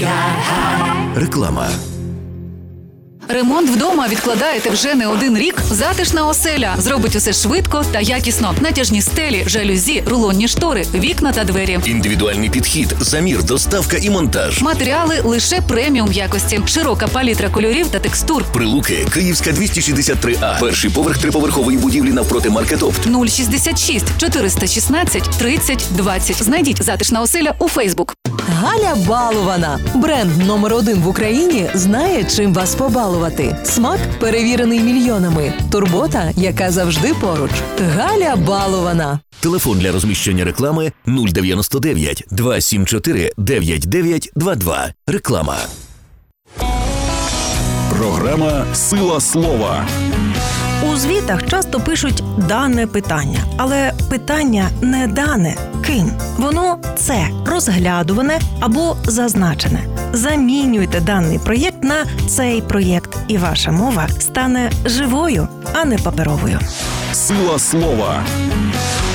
Реклама. Ремонт вдома відкладаєте вже не один рік? Затишна оселя зробить усе швидко та якісно. Натяжні стелі, жалюзі, рулонні штори, вікна та двері. Індивідуальний підхід, замір, доставка і монтаж. Матеріали лише преміум якості. Широка палітра кольорів та текстур. Прилуки, Київська 263А. Перший поверх триповерхової будівлі навпроти Маркетопт. 066 416 30 20. Знайдіть затишна оселя у Фейсбук. Галя Балована. Бренд номер 1 в Україні знає, чим вас побалувати. Смак перевірений мільйонами. Турбота, яка завжди поруч. Галя Балована. Телефон для розміщення реклами 099 274 9922. Реклама. Програма «Сила слова». У звітах часто пишуть «дане питання», але питання не дане. Ким? Воно це розглядуване або зазначене. Замінюйте даний проєкт на цей проєкт, і ваша мова стане живою, а не паперовою. «Сила слова».